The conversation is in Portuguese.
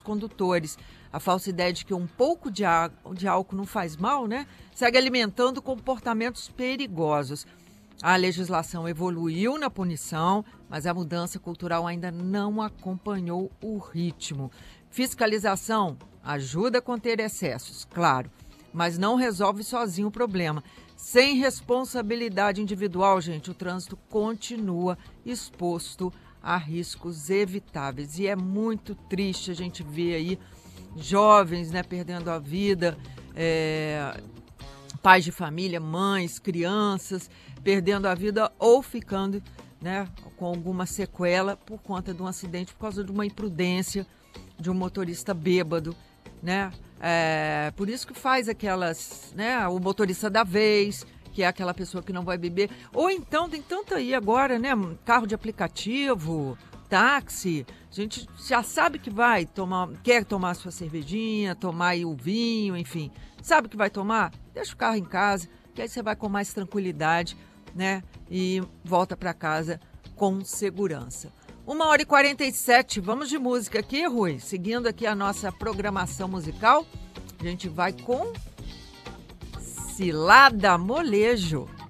condutores. A falsa ideia de que um pouco de álcool não faz mal, né? Segue alimentando comportamentos perigosos. A legislação evoluiu na punição, mas a mudança cultural ainda não acompanhou o ritmo. Fiscalização ajuda a conter excessos, claro, mas não resolve sozinho o problema. Sem responsabilidade individual, gente, o trânsito continua exposto a riscos evitáveis. E é muito triste a gente ver aí jovens, né, perdendo a vida, pais de família, mães, crianças perdendo a vida ou ficando, né, com alguma sequela por conta de um acidente, por causa de uma imprudência de um motorista bêbado, né? Por isso que faz aquelas, né, o motorista da vez, que é aquela pessoa que não vai beber. Ou então, tem tanto aí agora, né, carro de aplicativo, táxi, a gente já sabe que vai tomar, quer tomar sua cervejinha, tomar aí o vinho, enfim, sabe que vai tomar? Deixa o carro em casa, que aí você vai com mais tranquilidade, né, e volta para casa com segurança. 1h47, vamos de música aqui, Rui, seguindo aqui a nossa programação musical, a gente vai com Cilada Molejo.